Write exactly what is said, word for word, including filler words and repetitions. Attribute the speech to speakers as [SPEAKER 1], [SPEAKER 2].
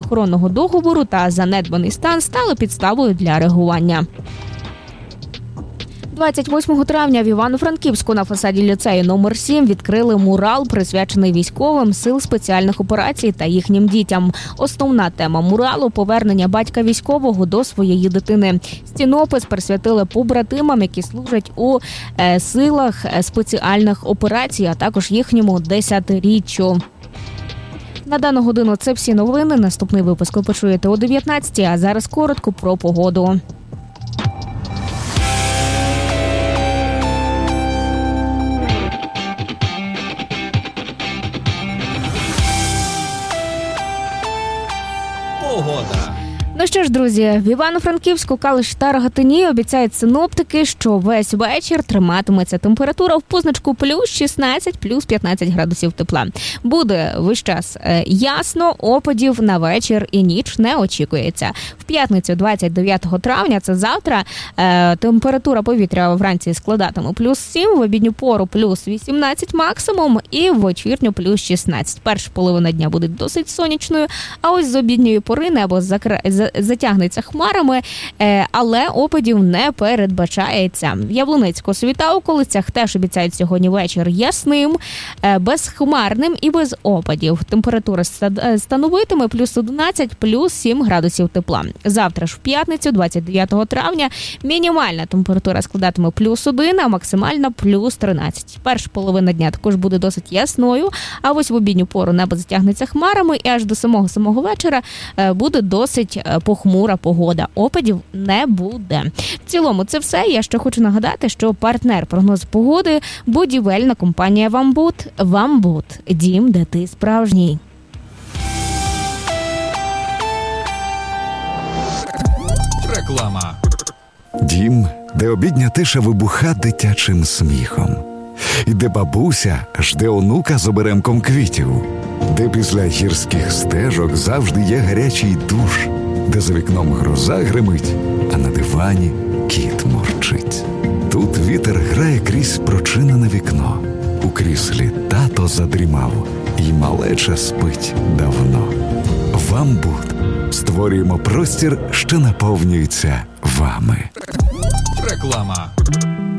[SPEAKER 1] охоронного договору та занедбаний стан стали підставою для реагування. двадцять восьмого травня в Івано-Франківську на фасаді ліцею номер сім відкрили мурал, присвячений військовим сил спеціальних операцій та їхнім дітям. Основна тема муралу – повернення батька військового до своєї дитини. Стінопис присвятили побратимам, які служать у е, силах спеціальних операцій, а також їхньому десятиріччю. На дану годину це всі новини. Наступний випуск ви почуєте о дев'ятнадцятій, а зараз коротко про погоду.
[SPEAKER 2] Погода.
[SPEAKER 1] Ну що ж, друзі, в Івано-Франківську, Калуші та Рогатині обіцяють синоптики, що весь вечір триматиметься температура в позначку плюс шістнадцять, плюс п'ятнадцять градусів тепла. Буде весь час е, ясно, опадів на вечір і ніч не очікується. В п'ятницю двадцять дев'ятого травня, це завтра, е, температура повітря вранці складатиме плюс сім, в обідню пору плюс вісімнадцять максимум і в вечірню плюс шістнадцять. Перша половина дня буде досить сонячною, а ось з обідньої пори небо закра... затягнеться хмарами, але опадів не передбачається. В Яблунецьку та околицях теж обіцяють сьогодні вечір ясним, безхмарним і без опадів. Температура становитиме плюс одинадцять, плюс сім градусів тепла. Завтра ж в п'ятницю, двадцять дев'ятого травня, мінімальна температура складатиме плюс один, а максимальна плюс тринадцять. Перша половина дня також буде досить ясною, а ось в обідню пору небо затягнеться хмарами і аж до самого-самого вечора буде досить похмура погода. Опадів не буде. В цілому це все. Я ще хочу нагадати, що партнер прогнозу погоди – будівельна компанія «Вамбут». «Вамбут» – дім, де ти справжній.
[SPEAKER 2] Реклама.
[SPEAKER 3] Дім, де обідня тиша вибуха дитячим сміхом. І де бабуся жде онука з оберемком квітів. Де після гірських стежок завжди є гарячий душ. Де за вікном гроза гримить, а на дивані кіт мурчить. Тут вітер грає крізь прочинене вікно. У кріслі тато задрімав, і малеча спить давно. «Вамбут» створюємо простір, що наповнюється вами.
[SPEAKER 2] Реклама.